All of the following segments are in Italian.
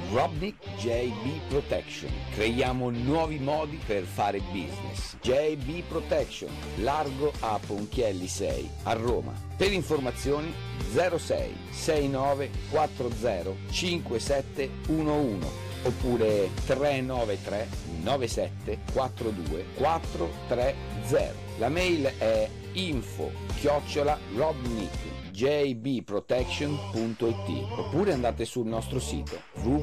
Robnik JB Protection. Creiamo nuovi modi per fare business. JB Protection, largo a Ponchielli 6 a Roma. Per informazioni 06 69 40 5711 oppure 393 97 42 430. La mail è info@robnikjbprotection.it oppure andate sul nostro sito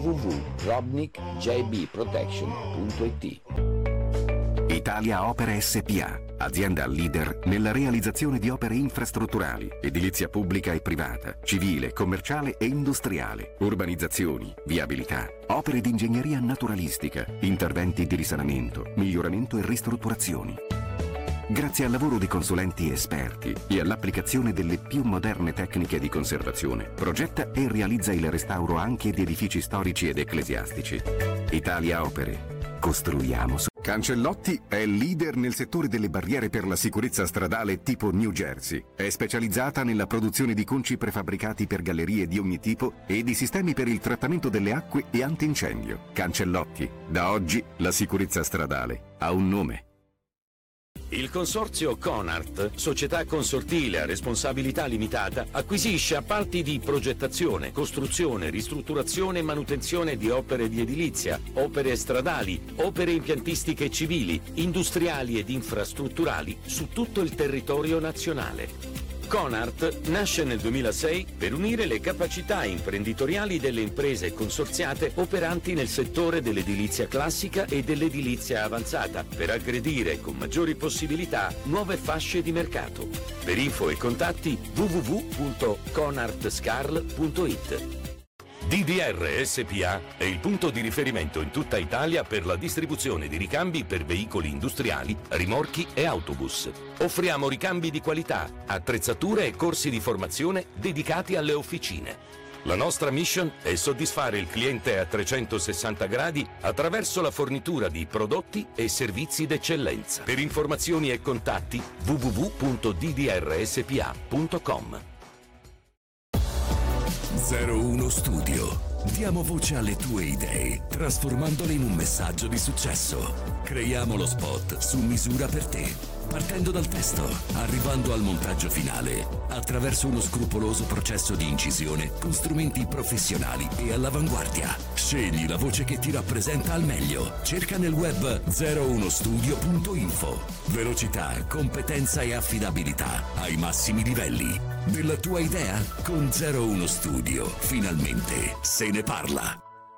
www.robnikjbprotection.it. Italia Opere SPA, azienda leader nella realizzazione di opere infrastrutturali, edilizia pubblica e privata, civile, commerciale e industriale, urbanizzazioni, viabilità, opere di ingegneria naturalistica, interventi di risanamento, miglioramento e ristrutturazioni. Grazie al lavoro di consulenti esperti e all'applicazione delle più moderne tecniche di conservazione, progetta e realizza il restauro anche di edifici storici ed ecclesiastici. Italia Opere. Costruiamo. Cancellotti è leader nel settore delle barriere per la sicurezza stradale tipo New Jersey. È specializzata nella produzione di conci prefabbricati per gallerie di ogni tipo e di sistemi per il trattamento delle acque e antincendio. Cancellotti. Da oggi la sicurezza stradale ha un nome. Il consorzio Conart, società consortile a responsabilità limitata, acquisisce appalti di progettazione, costruzione, ristrutturazione e manutenzione di opere di edilizia, opere stradali, opere impiantistiche civili, industriali ed infrastrutturali su tutto il territorio nazionale. Conart nasce nel 2006 per unire le capacità imprenditoriali delle imprese consorziate operanti nel settore dell'edilizia classica e dell'edilizia avanzata, per aggredire con maggiori possibilità nuove fasce di mercato. Per info e contatti www.conartscarl.it. DDR SPA è il punto di riferimento in tutta Italia per la distribuzione di ricambi per veicoli industriali, rimorchi e autobus. Offriamo ricambi di qualità, attrezzature e corsi di formazione dedicati alle officine. La nostra mission è soddisfare il cliente a 360 gradi attraverso la fornitura di prodotti e servizi d'eccellenza. Per informazioni e contatti www.ddrspa.com. 01 Studio. Diamo voce alle tue idee, trasformandole in un messaggio di successo. Creiamo lo spot su misura per te, partendo dal testo, arrivando al montaggio finale, attraverso uno scrupoloso processo di incisione con strumenti professionali e all'avanguardia. Scegli la voce che ti rappresenta al meglio. Cerca nel web 01studio.info. Velocità, competenza e affidabilità ai massimi livelli. Della tua idea? Con 01 Studio, finalmente se ne parla.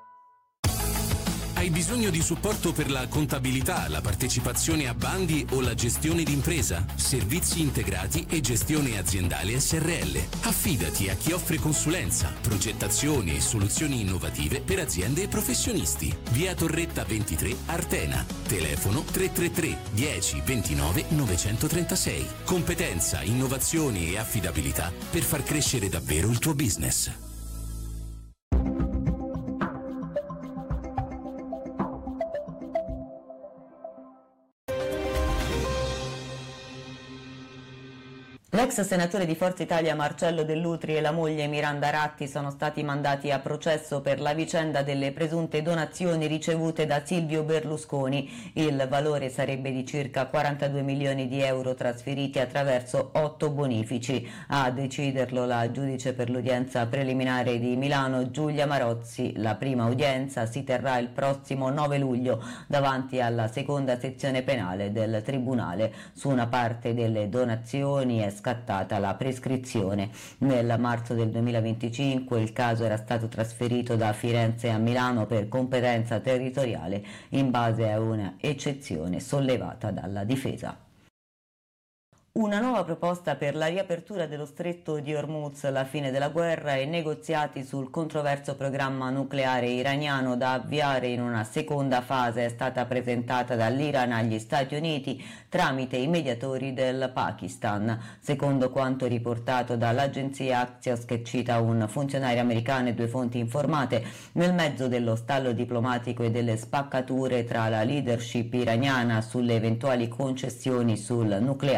Hai bisogno di supporto per la contabilità, la partecipazione a bandi o la gestione d'impresa? Servizi integrati e gestione aziendale SRL. Affidati a chi offre consulenza, progettazioni e soluzioni innovative per aziende e professionisti. Via Torretta 23, Artena. Telefono 333 10 29 936. Competenza, innovazioni e affidabilità per far crescere davvero il tuo business. L'ex senatore di Forza Italia Marcello Dell'Utri e la moglie Miranda Ratti sono stati mandati a processo per la vicenda delle presunte donazioni ricevute da Silvio Berlusconi. Il valore sarebbe di circa 42 milioni di euro trasferiti attraverso 8 bonifici. A deciderlo la giudice per l'udienza preliminare di Milano Giulia Marozzi. La prima udienza si terrà il prossimo 9 luglio davanti alla seconda sezione penale del Tribunale. Su una parte delle donazioni è scattata la prescrizione. Nel marzo del 2025 il caso era stato trasferito da Firenze a Milano per competenza territoriale in base a una eccezione sollevata dalla difesa. Una nuova proposta per la riapertura dello stretto di Hormuz, la fine della guerra e negoziati sul controverso programma nucleare iraniano da avviare in una seconda fase è stata presentata dall'Iran agli Stati Uniti tramite i mediatori del Pakistan. Secondo quanto riportato dall'agenzia Axios, che cita un funzionario americano e 2 fonti informate, nel mezzo dello stallo diplomatico e delle spaccature tra la leadership iraniana sulle eventuali concessioni sul nucleare,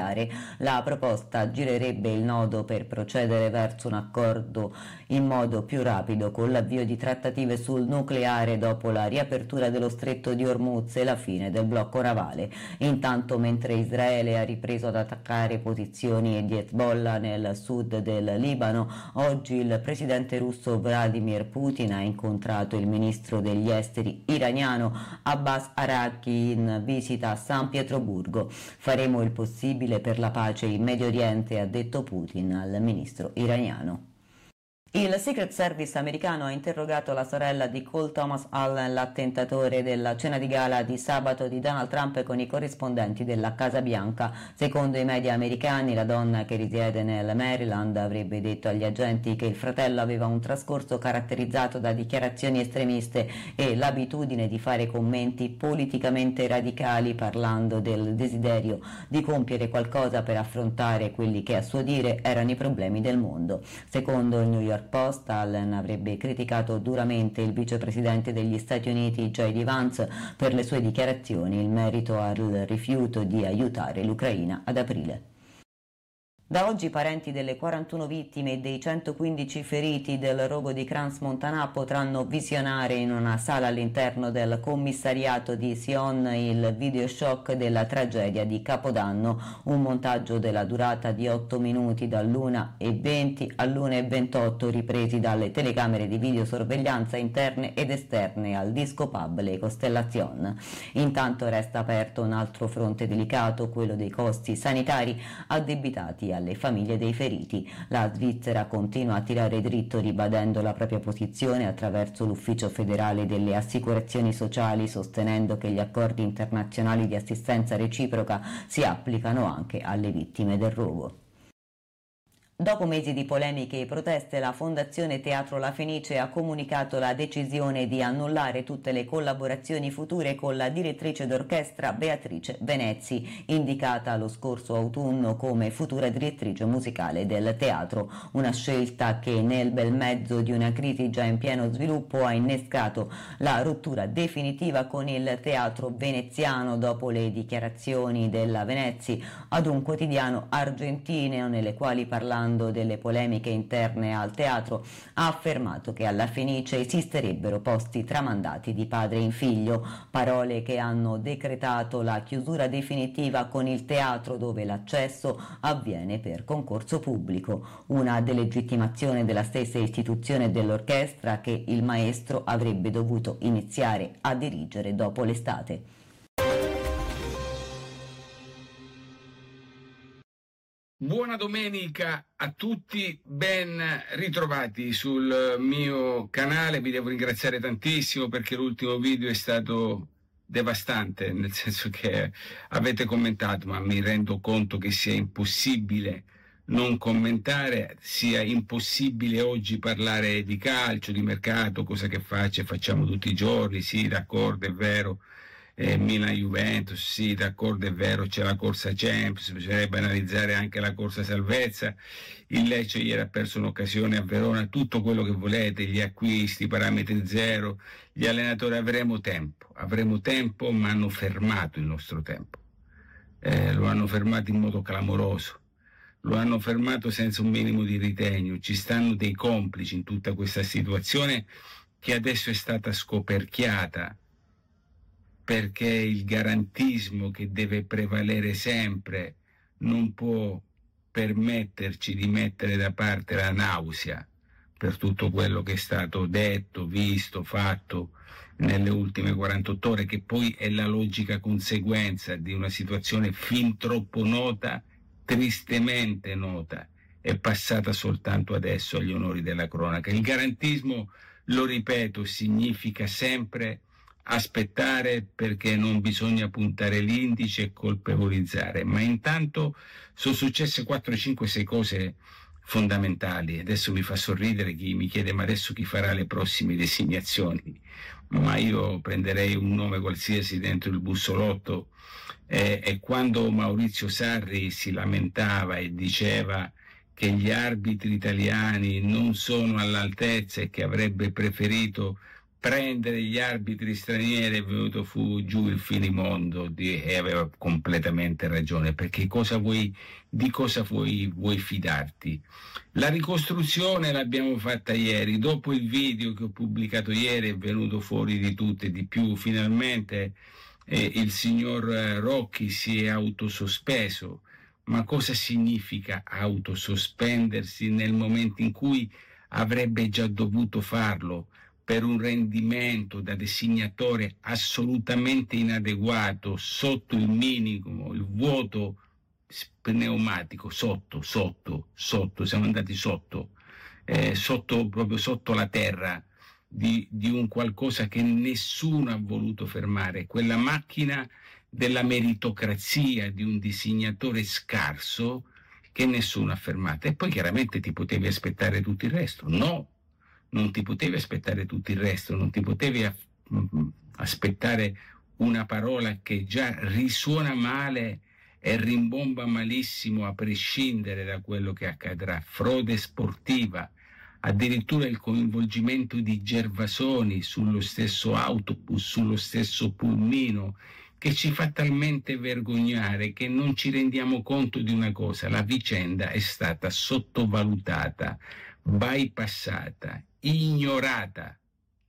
La proposta girerebbe il nodo per procedere verso un accordo in modo più rapido con l'avvio di trattative sul nucleare dopo la riapertura dello stretto di Hormuz e la fine del blocco navale. Intanto, mentre Israele ha ripreso ad attaccare posizioni di Hezbollah nel sud del Libano, oggi il presidente russo Vladimir Putin ha incontrato il ministro degli esteri iraniano Abbas Araqchi in visita a San Pietroburgo. Faremo il possibile per la pace in Medio Oriente, ha detto Putin al ministro iraniano. Il Secret Service americano ha interrogato la sorella di Cole Thomas Allen, l'attentatore della cena di gala di sabato di Donald Trump, con i corrispondenti della Casa Bianca. Secondo i media americani, la donna, che risiede nel Maryland, avrebbe detto agli agenti che il fratello aveva un trascorso caratterizzato da dichiarazioni estremiste e l'abitudine di fare commenti politicamente radicali, parlando del desiderio di compiere qualcosa per affrontare quelli che, a suo dire, erano i problemi del mondo. Secondo il New York Post, Allen avrebbe criticato duramente il vicepresidente degli Stati Uniti J.D. Vance per le sue dichiarazioni in merito al rifiuto di aiutare l'Ucraina ad aprile. Da oggi i parenti delle 41 vittime e dei 115 feriti del rogo di Crans-Montana potranno visionare in una sala all'interno del commissariato di Sion il videoshock della tragedia di Capodanno, un montaggio della durata di 8 minuti dall'1:20 all'1:28, ripresi dalle telecamere di videosorveglianza interne ed esterne al disco pub Le Constellation. Intanto resta aperto un altro fronte delicato, quello dei costi sanitari addebitati alle famiglie dei feriti. La Svizzera continua a tirare dritto, ribadendo la propria posizione attraverso l'Ufficio federale delle assicurazioni sociali, sostenendo che gli accordi internazionali di assistenza reciproca si applicano anche alle vittime del rogo. Dopo mesi di polemiche e proteste, la Fondazione Teatro La Fenice ha comunicato la decisione di annullare tutte le collaborazioni future con la direttrice d'orchestra Beatrice Venezzi, indicata lo scorso autunno come futura direttrice musicale del teatro. Una scelta che, nel bel mezzo di una crisi già in pieno sviluppo, ha innescato la rottura definitiva con il teatro veneziano dopo le dichiarazioni della Venezzi ad un quotidiano argentino, nelle quali, parlando delle polemiche interne al teatro, ha affermato che alla Fenice esisterebbero posti tramandati di padre in figlio, parole che hanno decretato la chiusura definitiva con il teatro, dove l'accesso avviene per concorso pubblico, una delegittimazione della stessa istituzione dell'orchestra che il maestro avrebbe dovuto iniziare a dirigere dopo l'estate. Buona domenica a tutti, ben ritrovati sul mio canale. Vi devo ringraziare tantissimo perché l'ultimo video è stato devastante, nel senso che avete commentato, ma mi rendo conto che sia impossibile non commentare, sia impossibile oggi parlare di calcio, di mercato, cosa che facciamo tutti i giorni. Sì, d'accordo, è vero. Milan-Juventus, sì, d'accordo, è vero, c'è la corsa Champions, bisognerebbe analizzare anche la corsa salvezza. Il Lecce ieri ha perso un'occasione a Verona, tutto quello che volete, gli acquisti, parametri zero, gli allenatori. Avremo tempo, ma hanno fermato il nostro tempo, lo hanno fermato in modo clamoroso, lo hanno fermato senza un minimo di ritegno. Ci stanno dei complici in tutta questa situazione che adesso è stata scoperchiata, perché il garantismo che deve prevalere sempre non può permetterci di mettere da parte la nausea per tutto quello che è stato detto, visto, fatto nelle ultime 48 ore, che poi è la logica conseguenza di una situazione fin troppo nota, tristemente nota, e passata soltanto adesso agli onori della cronaca. Il garantismo, lo ripeto, significa sempre aspettare, perché non bisogna puntare l'indice e colpevolizzare, ma intanto sono successe 4, 5, 6 cose fondamentali. Adesso mi fa sorridere chi mi chiede: ma adesso chi farà le prossime designazioni? Ma io prenderei un nome qualsiasi dentro il bussolotto, e quando Maurizio Sarri si lamentava e diceva che gli arbitri italiani non sono all'altezza e che avrebbe preferito prendere gli arbitri stranieri è venuto giù il finimondo e aveva completamente ragione, perché di cosa vuoi fidarti? La ricostruzione l'abbiamo fatta ieri, dopo il video che ho pubblicato ieri è venuto fuori di tutto e di più, finalmente il signor Rocchi si è autosospeso. Ma cosa significa autosospendersi nel momento in cui avrebbe già dovuto farlo per un rendimento da designatore assolutamente inadeguato, sotto il minimo, il vuoto pneumatico, sotto, siamo andati sotto, proprio sotto la terra di un qualcosa che nessuno ha voluto fermare, quella macchina della meritocrazia di un disegnatore scarso che nessuno ha fermato. E poi chiaramente ti potevi aspettare tutto il resto. No, non ti potevi aspettare tutto il resto, non ti potevi aspettare una parola che già risuona male e rimbomba malissimo a prescindere da quello che accadrà. Frode sportiva, addirittura il coinvolgimento di Gervasoni sullo stesso autobus, sullo stesso pulmino, che ci fa talmente vergognare che non ci rendiamo conto di una cosa: la vicenda è stata sottovalutata, bypassata, ignorata,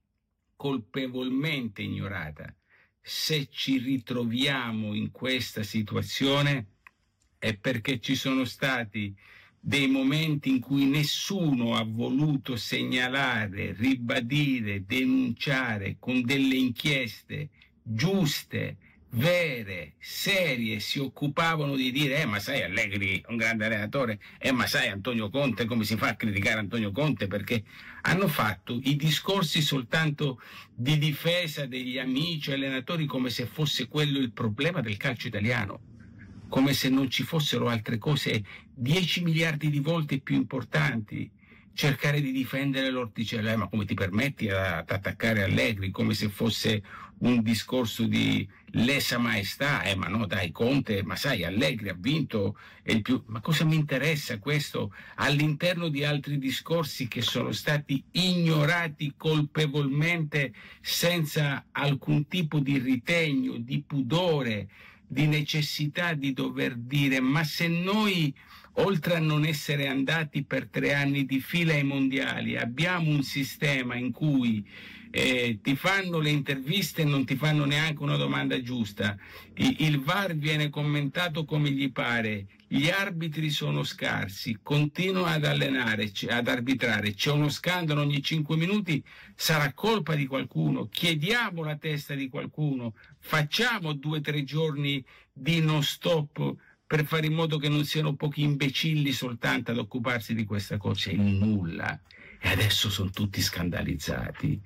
colpevolmente ignorata. Se ci ritroviamo in questa situazione è perché ci sono stati dei momenti in cui nessuno ha voluto segnalare, ribadire, denunciare con delle inchieste giuste, vere, serie, si occupavano di dire ma sai Allegri è un grande allenatore, ma sai Antonio Conte, come si fa a criticare Antonio Conte? Perché hanno fatto i discorsi soltanto di difesa degli amici allenatori, come se fosse quello il problema del calcio italiano, come se non ci fossero altre cose 10 miliardi di volte più importanti. Cercare di difendere l'orticello, ma come ti permetti ad attaccare Allegri, come se fosse un discorso di lesa maestà, ma no dai Conte, ma sai Allegri ha vinto, è il più... Ma cosa mi interessa questo all'interno di altri discorsi che sono stati ignorati colpevolmente, senza alcun tipo di ritegno, di pudore, di necessità di dover dire ma se noi, oltre a non essere andati per 3 anni di fila ai mondiali, abbiamo un sistema in cui ti fanno le interviste e non ti fanno neanche una domanda giusta, il VAR viene commentato come gli pare, gli arbitri sono scarsi, continuano ad arbitrare, c'è uno scandalo ogni 5 minuti, sarà colpa di qualcuno, chiediamo la testa di qualcuno, facciamo 2 o 3 giorni di non stop per fare in modo che non siano pochi imbecilli soltanto ad occuparsi di questa cosa. È il nulla. E adesso sono tutti scandalizzati.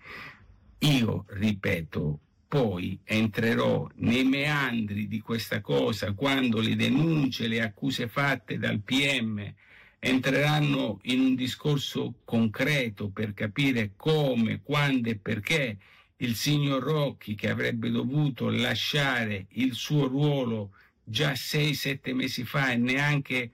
Io, ripeto, poi entrerò nei meandri di questa cosa quando le denunce, le accuse fatte dal PM entreranno in un discorso concreto per capire come, quando e perché il signor Rocchi, che avrebbe dovuto lasciare il suo ruolo già 6-7 mesi fa e neanche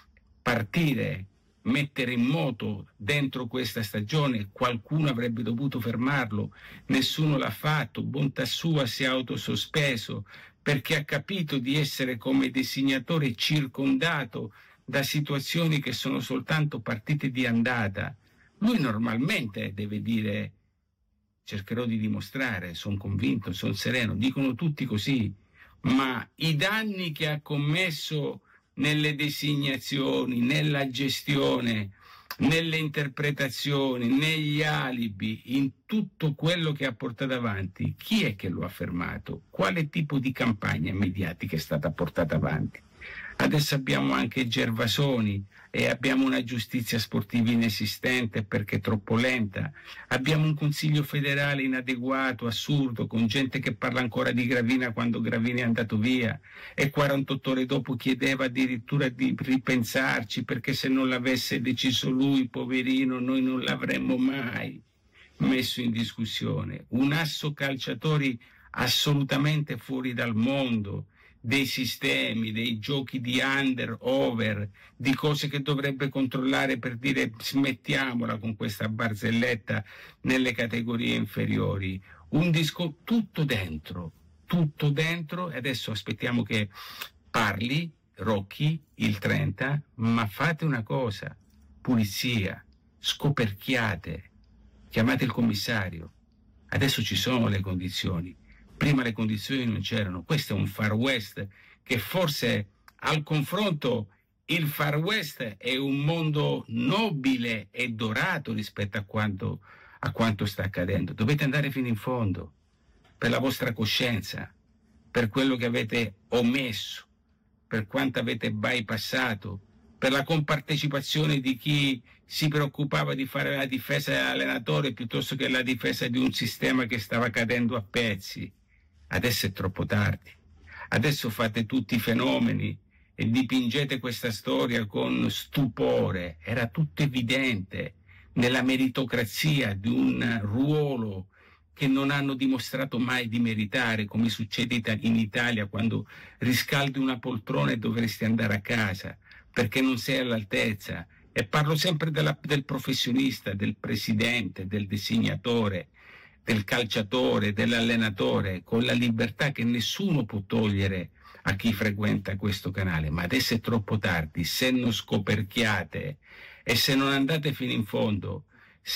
partire, mettere in moto dentro questa stagione, qualcuno avrebbe dovuto fermarlo, nessuno l'ha fatto, bontà sua si è autosospeso perché ha capito di essere come designatore circondato da situazioni che sono soltanto partite di andata. Lui normalmente deve dire cercherò di dimostrare, sono convinto, sono sereno, dicono tutti così, ma i danni che ha commesso nelle designazioni, nella gestione, nelle interpretazioni, negli alibi, in tutto quello che ha portato avanti, chi è che lo ha fermato? Quale tipo di campagna mediatica è stata portata avanti? Adesso abbiamo anche Gervasoni e abbiamo una giustizia sportiva inesistente perché troppo lenta, abbiamo un consiglio federale inadeguato, assurdo, con gente che parla ancora di Gravina quando Gravina è andato via e 48 ore dopo chiedeva addirittura di ripensarci perché se non l'avesse deciso lui, poverino, noi non l'avremmo mai messo in discussione. Un asso calciatori assolutamente fuori dal mondo, dei sistemi, dei giochi di under, over, di cose che dovrebbe controllare per dire smettiamola con questa barzelletta nelle categorie inferiori. Un disco tutto dentro, e adesso aspettiamo che parli Rocchi il 30, ma fate una cosa, pulizia, scoperchiate, chiamate il commissario. Adesso ci sono le condizioni, prima le condizioni non c'erano. Questo è un Far West che forse al confronto il Far West è un mondo nobile e dorato rispetto a quanto sta accadendo. Dovete andare fino in fondo, per la vostra coscienza, per quello che avete omesso, per quanto avete bypassato, per la compartecipazione di chi si preoccupava di fare la difesa dell'allenatore piuttosto che la difesa di un sistema che stava cadendo a pezzi. Adesso è troppo tardi. Adesso fate tutti i fenomeni e dipingete questa storia con stupore. Era tutto evidente nella meritocrazia di un ruolo che non hanno dimostrato mai di meritare, come succede in Italia quando riscaldi una poltrona e dovresti andare a casa perché non sei all'altezza. E parlo sempre del professionista, del presidente, del disegnatore, del calciatore, dell'allenatore, con la libertà che nessuno può togliere a chi frequenta questo canale. Ma adesso è troppo tardi. Se non scoperchiate e se non andate fino in fondo,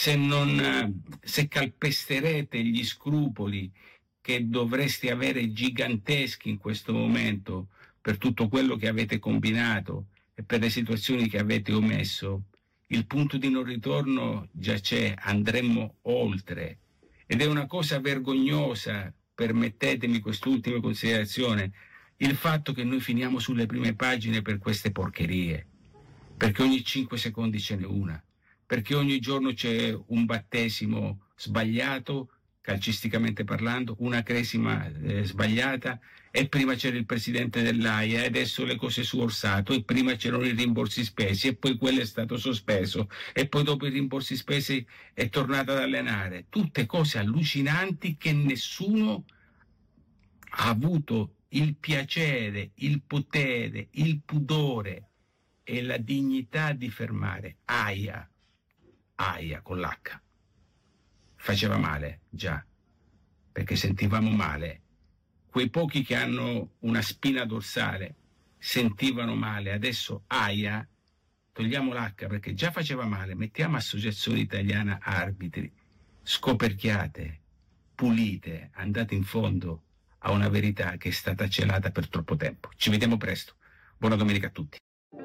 se calpesterete gli scrupoli che dovreste avere giganteschi in questo momento per tutto quello che avete combinato e per le situazioni che avete omesso, il punto di non ritorno già c'è, andremmo oltre. Ed è una cosa vergognosa, permettetemi quest'ultima considerazione, il fatto che noi finiamo sulle prime pagine per queste porcherie, perché ogni 5 secondi ce n'è una, perché ogni giorno c'è un battesimo sbagliato, calcisticamente parlando, una cresima sbagliata, e prima c'era il presidente dell'AIA e adesso le cose su Orsato, e prima c'erano i rimborsi spesi e poi quello è stato sospeso e poi dopo i rimborsi spesi è tornato ad allenare. Tutte cose allucinanti che nessuno ha avuto il piacere, il potere, il pudore e la dignità di fermare. AIA con l'H. Faceva male, già, perché sentivamo male. Quei pochi che hanno una spina dorsale sentivano male. Adesso AIA, togliamo l'H perché già faceva male, mettiamo Associazione Italiana Arbitri, scoperchiate, pulite, andate in fondo a una verità che è stata celata per troppo tempo. Ci vediamo presto. Buona domenica a tutti.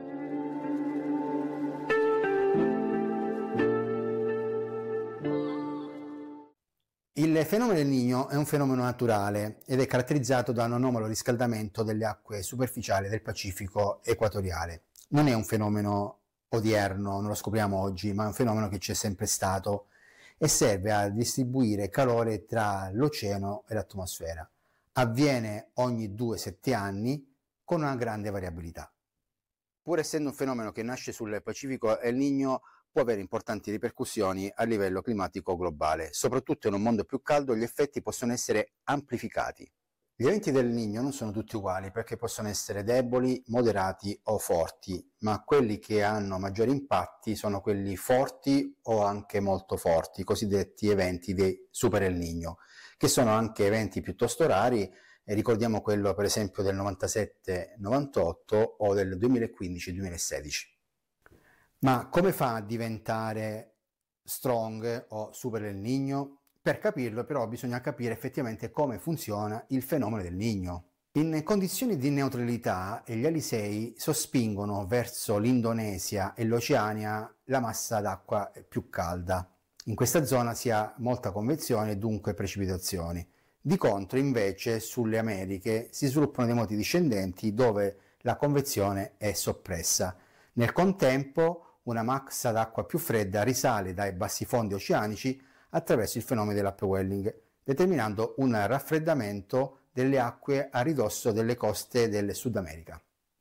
Il fenomeno del Niño è un fenomeno naturale ed è caratterizzato da un anomalo riscaldamento delle acque superficiali del Pacifico equatoriale. Non è un fenomeno odierno, non lo scopriamo oggi, ma è un fenomeno che c'è sempre stato e serve a distribuire calore tra l'oceano e l'atmosfera. Avviene ogni 2-7 anni con una grande variabilità. Pur essendo un fenomeno che nasce sul Pacifico, El Niño può avere importanti ripercussioni a livello climatico globale. Soprattutto in un mondo più caldo gli effetti possono essere amplificati. Gli eventi del Niño non sono tutti uguali perché possono essere deboli, moderati o forti, ma quelli che hanno maggiori impatti sono quelli forti o anche molto forti, i cosiddetti eventi di Super El Niño, che sono anche eventi piuttosto rari. E ricordiamo quello per esempio del 97-98 o del 2015-2016. Ma come fa a diventare strong o super El Niño? Per capirlo però bisogna capire effettivamente come funziona il fenomeno del Niño. In condizioni di neutralità gli alisei sospingono verso l'Indonesia e l'Oceania la massa d'acqua più calda. In questa zona si ha molta convezione e dunque precipitazioni. Di contro invece sulle Americhe si sviluppano dei moti discendenti dove la convezione è soppressa. Nel contempo una massa d'acqua più fredda risale dai bassifondi oceanici attraverso il fenomeno dell'upwelling, determinando un raffreddamento delle acque a ridosso delle coste del Sud America.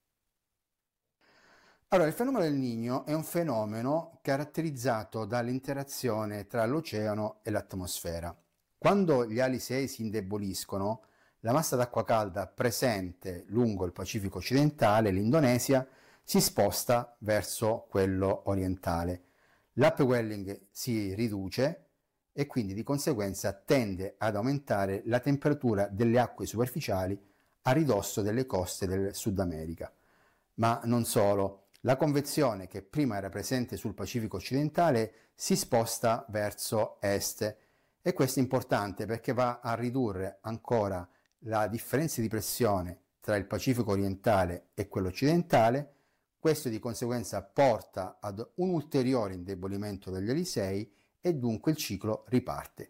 Allora, il fenomeno del Niño è un fenomeno caratterizzato dall'interazione tra l'oceano e l'atmosfera. Quando gli alisei si indeboliscono, la massa d'acqua calda presente lungo il Pacifico occidentale, l'Indonesia, si sposta verso quello orientale. L'upwelling si riduce e quindi di conseguenza tende ad aumentare la temperatura delle acque superficiali a ridosso delle coste del Sud America. Ma non solo, la convezione che prima era presente sul Pacifico occidentale si sposta verso est e questo è importante perché va a ridurre ancora la differenza di pressione tra il Pacifico orientale e quello occidentale. Questo di conseguenza porta ad un ulteriore indebolimento degli Elisei e dunque il ciclo riparte.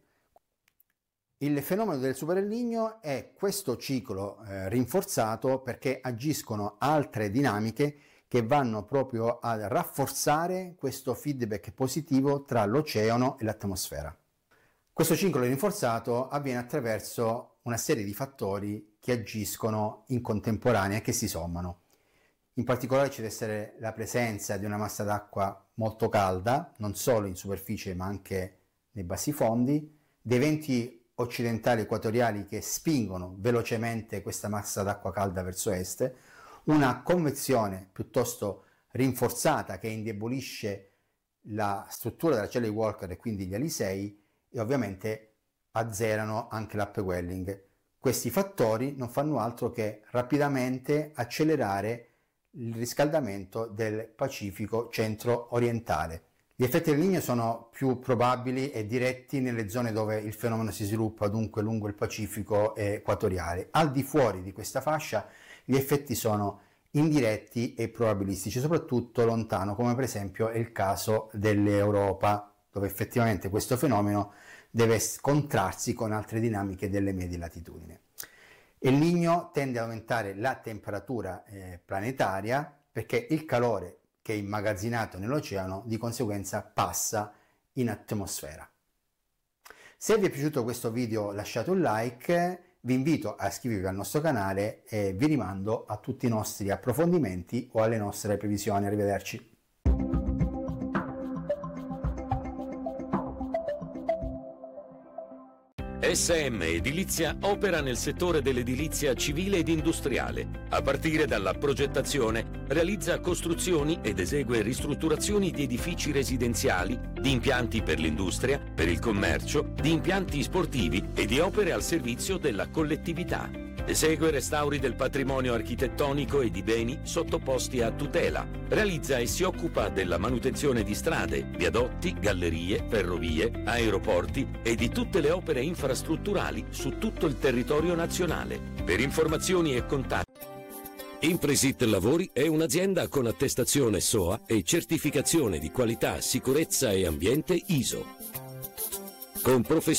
Il fenomeno del Super El Niño è questo ciclo rinforzato perché agiscono altre dinamiche che vanno proprio a rafforzare questo feedback positivo tra l'oceano e l'atmosfera. Questo ciclo rinforzato avviene attraverso una serie di fattori che agiscono in contemporanea e che si sommano. In particolare ci deve essere la presenza di una massa d'acqua molto calda, non solo in superficie ma anche nei bassi fondi, dei venti occidentali equatoriali che spingono velocemente questa massa d'acqua calda verso est, una convezione piuttosto rinforzata che indebolisce la struttura della cella di Walker e quindi gli Elisei e ovviamente azzerano anche l'upwelling. Questi fattori non fanno altro che rapidamente accelerare il riscaldamento del Pacifico centro-orientale. Gli effetti del Niño sono più probabili e diretti nelle zone dove il fenomeno si sviluppa, dunque lungo il Pacifico equatoriale. Al di fuori di questa fascia gli effetti sono indiretti e probabilistici, soprattutto lontano, come per esempio è il caso dell'Europa, dove effettivamente questo fenomeno deve scontrarsi con altre dinamiche delle medie latitudini. El Niño tende ad aumentare la temperatura planetaria perché il calore che è immagazzinato nell'oceano di conseguenza passa in atmosfera. Se vi è piaciuto questo video lasciate un like, vi invito a iscrivervi al nostro canale e vi rimando a tutti i nostri approfondimenti o alle nostre previsioni. Arrivederci. SM Edilizia opera nel settore dell'edilizia civile ed industriale. A partire dalla progettazione, realizza costruzioni ed esegue ristrutturazioni di edifici residenziali, di impianti per l'industria, per il commercio, di impianti sportivi e di opere al servizio della collettività. Esegue restauri del patrimonio architettonico e di beni sottoposti a tutela. Realizza e si occupa della manutenzione di strade, viadotti, gallerie, ferrovie, aeroporti e di tutte le opere infrastrutturali su tutto il territorio nazionale. Per informazioni e contatti. Impresit Lavori è un'azienda con attestazione SOA e certificazione di qualità, sicurezza e ambiente ISO. Con professione